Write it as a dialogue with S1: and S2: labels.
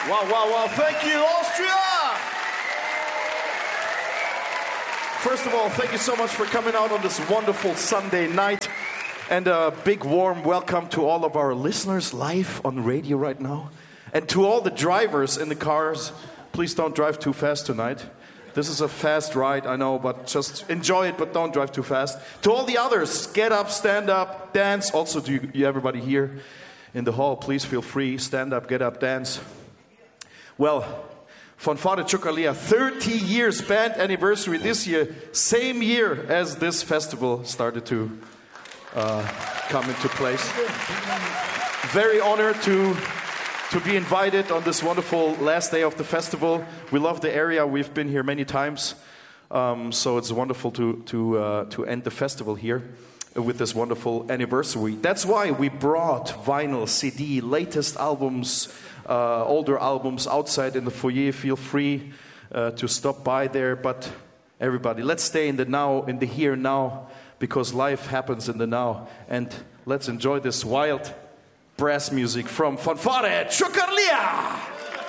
S1: Wow, wow, wow. Thank you, Austria! First of all, thank you so much for coming out on this wonderful Sunday night. And a big warm welcome to all of our listeners live on radio right now. And to all the drivers in the cars, please don't drive too fast tonight. This is a fast ride, I know, but just enjoy it, but don't drive too fast. To all the others, get up, stand up, dance. Also to you, everybody here in the hall, please feel free, stand up, get up, dance. Well, Fanfare Ciocărlia, 30 years band anniversary this year, same year as this festival started to come into place. Very honored to be invited on this wonderful last day of the festival. We love the area. We've been here many times, so it's wonderful to end the festival here with this wonderful anniversary. That's why we brought vinyl, CD, latest albums, older albums outside in the foyer. Feel free to stop by there. But everybody, let's stay in the now, in the here now, because life happens in the now. And let's enjoy this wild brass music from Fanfare Ciocărlia!